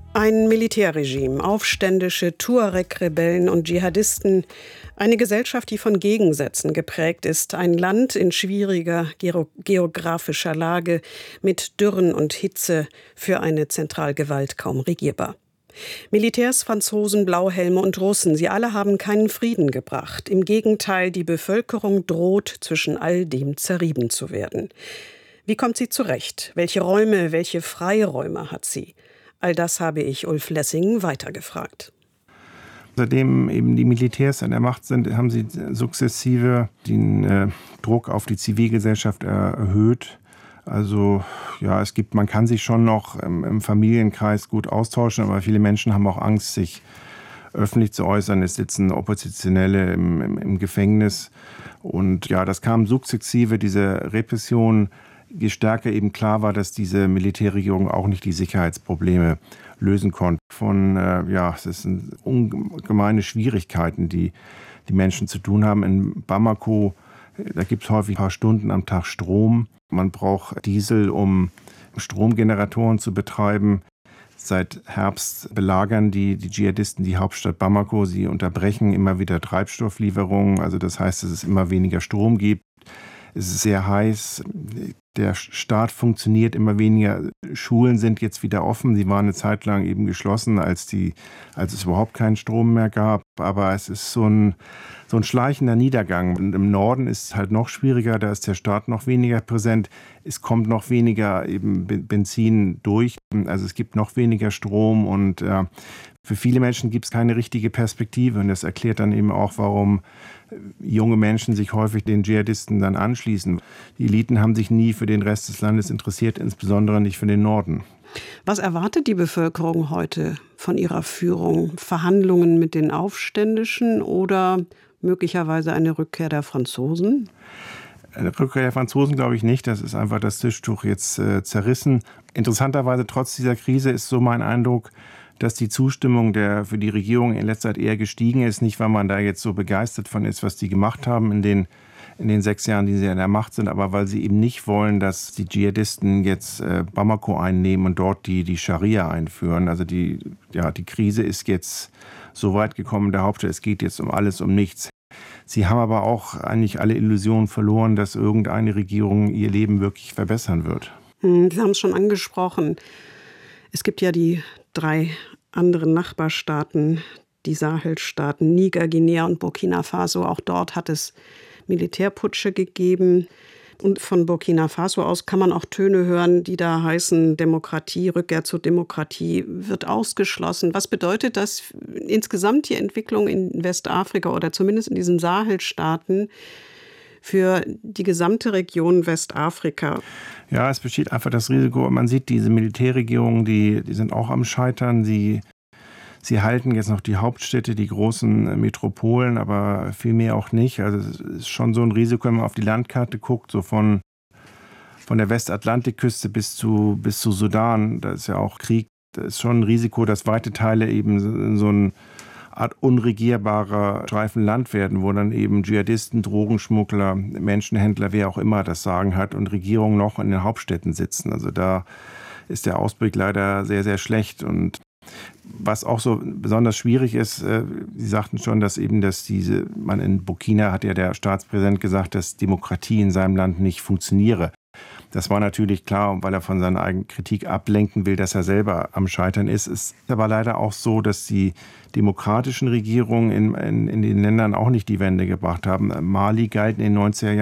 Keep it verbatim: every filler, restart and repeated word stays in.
Ein Militärregime, aufständische Tuareg-Rebellen und Dschihadisten, eine Gesellschaft, die von Gegensätzen geprägt ist, ein Land in schwieriger geografischer Lage mit Dürren und Hitze, für eine Zentralgewalt kaum regierbar. Militärs, Franzosen, Blauhelme und Russen, sie alle haben keinen Frieden gebracht. Im Gegenteil, die Bevölkerung droht, zwischen all dem zerrieben zu werden. Wie kommt sie zurecht? Welche Räume, welche Freiräume hat sie? All das habe ich Ulf Lessing weitergefragt. Seitdem eben die Militärs an der Macht sind, haben sie sukzessive den äh, Druck auf die Zivilgesellschaft erhöht. Also ja, es gibt, man kann sich schon noch im, im Familienkreis gut austauschen, aber viele Menschen haben auch Angst, sich öffentlich zu äußern. Es sitzen Oppositionelle im, im, im Gefängnis. Und ja, das kam sukzessive, diese Repression, je stärker eben klar war, dass diese Militärregierung auch nicht die Sicherheitsprobleme lösen konnte. Von, äh, ja, es sind ungemeine Schwierigkeiten, die die Menschen zu tun haben. In Bamako, da gibt es häufig ein paar Stunden am Tag Strom. Man braucht Diesel, um Stromgeneratoren zu betreiben. Seit Herbst belagern die, die Dschihadisten die Hauptstadt Bamako. Sie unterbrechen immer wieder Treibstofflieferungen. Also das heißt, dass es immer weniger Strom gibt. Es ist sehr heiß. Der Staat funktioniert immer weniger. Schulen sind jetzt wieder offen. Sie waren eine Zeit lang eben geschlossen, als, die, als es überhaupt keinen Strom mehr gab. Aber es ist so ein, so ein schleichender Niedergang. Und im Norden ist es halt noch schwieriger. Da ist der Staat noch weniger präsent. Es kommt noch weniger eben Benzin durch. Also es gibt noch weniger Strom. Und äh, für viele Menschen gibt es keine richtige Perspektive. Und das erklärt dann eben auch, warum junge Menschen sich häufig den Dschihadisten dann anschließen. Die Eliten haben sich nie für den Rest des Landes interessiert, insbesondere nicht für den Norden. Was erwartet die Bevölkerung heute von ihrer Führung? Verhandlungen mit den Aufständischen oder möglicherweise eine Rückkehr der Franzosen? Eine Rückkehr der Franzosen glaube ich nicht. Das ist einfach das Tischtuch jetzt äh, zerrissen. Interessanterweise, trotz dieser Krise ist so mein Eindruck, dass die Zustimmung der, für die Regierung in letzter Zeit eher gestiegen ist. Nicht, weil man da jetzt so begeistert von ist, was die gemacht haben in den, in den sechs Jahren, die sie an der Macht sind, aber weil sie eben nicht wollen, dass die Dschihadisten jetzt äh, Bamako einnehmen und dort die, die Scharia einführen. Also die, ja, die Krise ist jetzt so weit gekommen in der Hauptstadt, es geht jetzt um alles, um nichts. Sie haben aber auch eigentlich alle Illusionen verloren, dass irgendeine Regierung ihr Leben wirklich verbessern wird. Sie haben es schon angesprochen. Es gibt ja die drei anderen Nachbarstaaten, die Sahelstaaten, Niger, Guinea und Burkina Faso. Auch dort hat es Militärputsche gegeben. Und von Burkina Faso aus kann man auch Töne hören, die da heißen, Demokratie, Rückkehr zur Demokratie wird ausgeschlossen. Was bedeutet das insgesamt die Entwicklung in Westafrika oder zumindest in diesen Sahelstaaten für die gesamte Region Westafrika? Ja, es besteht einfach das Risiko, man sieht diese Militärregierungen, die, die sind auch am Scheitern. Sie, sie halten jetzt noch die Hauptstädte, die großen Metropolen, aber viel mehr auch nicht. Also es ist schon so ein Risiko, wenn man auf die Landkarte guckt, so von, von der Westatlantikküste bis zu, bis zu Sudan, da ist ja auch Krieg. Da ist schon ein Risiko, dass weite Teile eben in so ein Art unregierbarer Streifen Land werden, wo dann eben Dschihadisten, Drogenschmuggler, Menschenhändler, wer auch immer das Sagen hat und Regierungen noch in den Hauptstädten sitzen. Also da ist der Ausblick leider sehr, sehr schlecht. Und was auch so besonders schwierig ist, äh, Sie sagten schon, dass eben, dass diese, man in Burkina hat ja der Staatspräsident gesagt, dass Demokratie in seinem Land nicht funktioniere. Das war natürlich klar, weil er von seiner eigenen Kritik ablenken will, dass er selber am Scheitern ist. Es ist aber leider auch so, dass die demokratischen Regierungen in, in, in den Ländern auch nicht die Wende gebracht haben. Mali galt in den neunziger Jahren